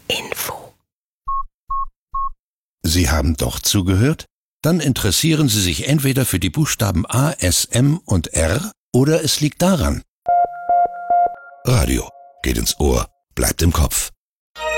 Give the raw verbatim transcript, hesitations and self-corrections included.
Info. Sie haben doch zugehört? Dann interessieren Sie sich entweder für die Buchstaben A, S, M und R oder es liegt daran. Radio geht ins Ohr, bleibt im Kopf.